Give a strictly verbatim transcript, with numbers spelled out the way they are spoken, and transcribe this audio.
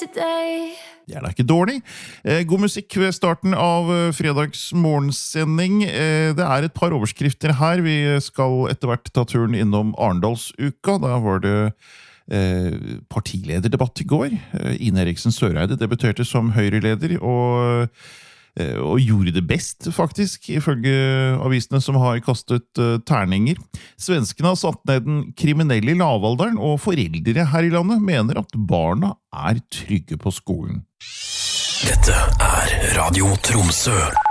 today. Det er da ikke dårlig. Eh, god musikk ved starten av eh, fredags morgensending. Eh, det er et par overskrifter her. Vi skal etter hvert ta turen innom Arendalsuka. Da var det eh, partilederdebatt i går. Eh, Ine Eriksen Søreide debuterte som Høyre-leder, og og gjorde det best, faktisk, ifølge avisene som har kastet uh, terninger. Svenskene har satt ned den kriminelle i lavalderen, og foreldre her i landet mener at barna er trygge på skolen. Dette er Radio Tromsø.